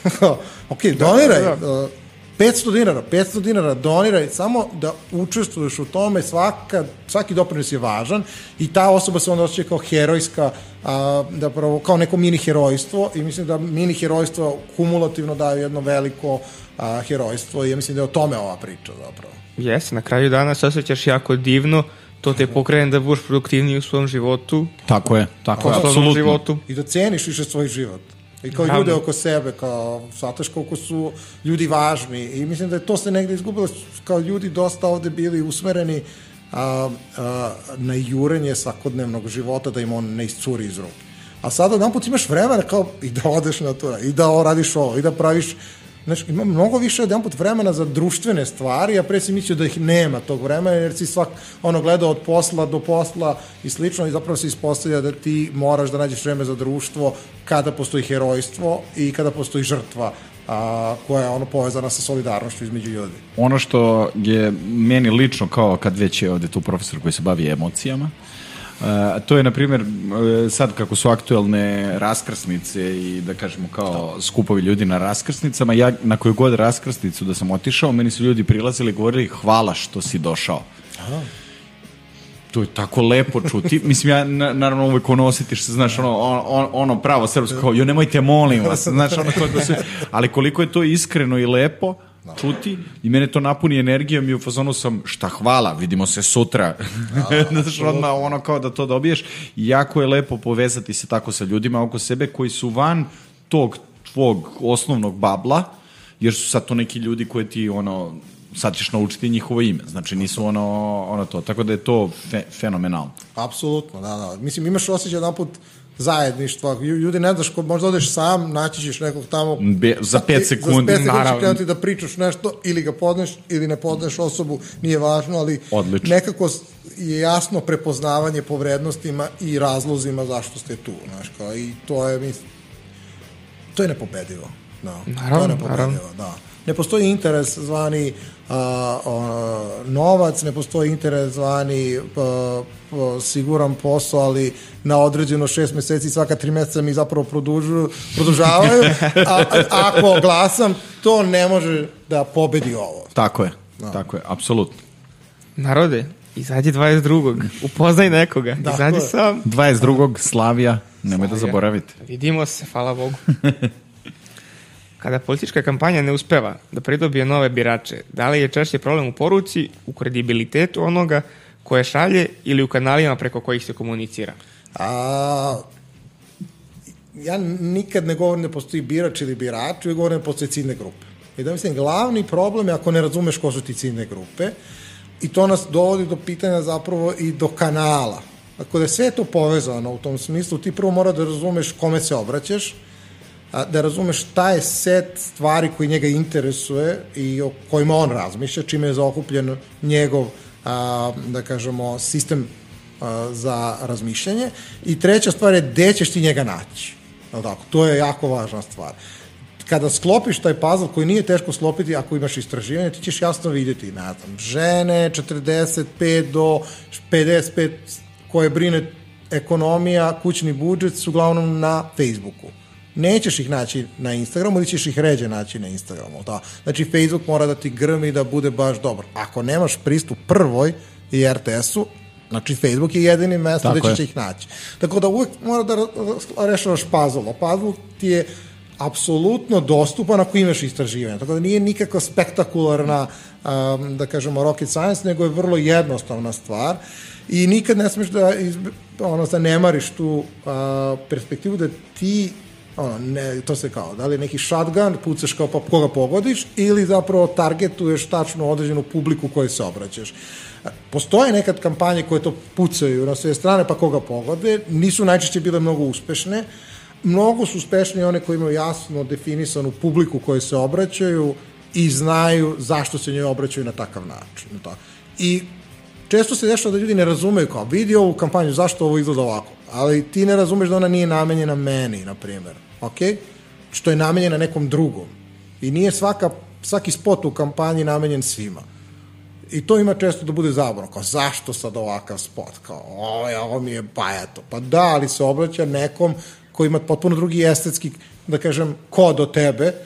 Ok, doniraj, 500 dinara doniraj, samo da učestvuješ u tome, svaki doprinos je važan i ta osoba se onda osjeća kao herojska, kao neko mini herojstvo i mislim da mini herojstvo kumulativno daju jedno veliko herojstvo i ja mislim da je o tome ova priča zapravo. Jesi, na kraju dana se osjećaš jako divno, to te pokrene da budeš produktivniji u svom životu. Tako je, apsolutno. Životu. I da ceniš više svoj život. I kao ljude oko sebe, kao shvataš koliko su ljudi važni i mislim da je to se negde izgubilo, kao ljudi dosta ovde bili usmereni na jurenje svakodnevnog života da im on ne iscuri iz ruke. A sada jedan put imaš vremena kao i da odeš na to, i da radiš ovo, i da praviš, znaš, ima mnogo više jedan put vremena za društvene stvari, a pre si mislio da ih nema tog vremena, jer si gledao od posla do posla i slično i zapravo se ispostavlja da ti moraš da nađeš vreme za društvo kada postoji herojstvo i kada postoji žrtva koja je povezana sa solidarnošću između ljudi. Ono što je meni lično, kao kad već je ovde tu profesor koji se bavi emocijama, to je, na primjer, sad kako su aktuelne raskrsnice i da kažemo kao skupovi ljudi na raskrsnicama, ja na koju god raskrsnicu da sam otišao, meni su ljudi prilazili i govorili hvala što si došao. To je tako lepo čuti. Mislim, ja naravno uvek osjetiš se, znaš, ono pravo srpsko, kao, nemojte, molim vas, znaš, ali koliko je to iskreno i lepo čuti i mene to napuni energijom i u fazonu sam, šta hvala, vidimo se sutra. Znaš, odmah kao da to dobiješ. I jako je lepo povezati se tako sa ljudima oko sebe koji su van tog tvog osnovnog babla, jer su sad to neki ljudi koji ti sad ćeš naučiti njihovo ime, znači nisu to, tako da je to fenomenalno. Apsolutno, da. Mislim, imaš osjećaj jedan put zajedništva, ljudi ne znaš, možda odeš sam, naći ćeš nekog tamo za 5 sekundi, naravno. Će krenuti da pričaš nešto, ili ga poznaš, ili ne poznaš osobu, nije važno, ali odlično. Nekako je jasno prepoznavanje po vrednostima i razlozima zašto ste tu, znaš, kao, i to je nepobedivo. Naravno. Da. Ne postoji interes zvani novac, ne postoji interes zvani siguran posao, ali na određeno 6 meseci, svaka 3 meseca mi zapravo produžavaju, a ako glasam, to ne može da pobedi ovo. Tako je, apsolutno. Narode, izađi 22. Upoznaj nekoga, izađi sam. 22. Slavija, nemoj da zaboravite. Vidimo se, hvala Bogu. Kada politička kampanja ne uspeva da pridobije nove birače, da li je češće problem u poruci, u kredibilitetu onoga koje šalje ili u kanalima preko kojih se komunicira? Ja nikad ne govorim da postoji birač ili birač, uvijek govorim da postoji ciljne grupe. I da mislim, glavni problem je ako ne razumeš ko su ti ciljne grupe i to nas dovodi do pitanja zapravo i do kanala. Ako da je sve to povezano u tom smislu, ti prvo mora da razumeš kome se obraćaš, da razumeš šta je set stvari koji njega interesuje i o kojima on razmišlja, čime je zaokupljen njegov, da kažemo, sistem za razmišljanje. I treća stvar je gde ćeš ti njega naći. To je jako važna stvar. Kada sklopiš taj puzzle koji nije teško sklopiti ako imaš istraživanje, ti ćeš jasno vidjeti, ne znam, žene 45 do 55 koje brine ekonomija, kućni budžet su uglavnom na Facebooku. Nećeš ih naći na Instagramu ili ćeš ih ređe naći na Instagramu. Da. Znači, Facebook mora da ti grmi da bude baš dobar. Ako nemaš pristup prvoj i RTS-u, znači Facebook je jedini mesto gde ćeš ih naći. Tako da uvek mora da rešavaš puzzle. Puzzle ti je apsolutno dostupan ako imaš istraživanje. Tako da nije nikakva spektakularna, da kažemo, rocket science, nego je vrlo jednostavna stvar. I nikad ne smeš da zanemariš tu perspektivu da ti to se kao, da li neki shotgun, pucaš kao pa koga pogodiš ili zapravo targetuješ tačno određenu publiku kojoj se obraćaš. Postoje nekad kampanje koje to pucaju na sve strane pa koga pogode, nisu najčešće bile mnogo uspešne, mnogo su uspešnije one koje imaju jasno definisanu publiku kojoj se obraćaju i znaju zašto se njoj obraćaju na takav način. I često se dešava da ljudi ne razumeju kao, vidi ovu kampanju, zašto ovo izgleda ovako, ali ti ne razumeš da ona nije namenjena meni, na primjer, ok? Što je namenjena nekom drugom. I nije svaki spot u kampanji namenjen svima. I to ima često da bude zabavno, kao, zašto sad ovakav spot? Kao, ovo mi je bajato. Pa da, ali se obraća nekom koji ima potpuno drugi estetski, da kažem, kod od tebe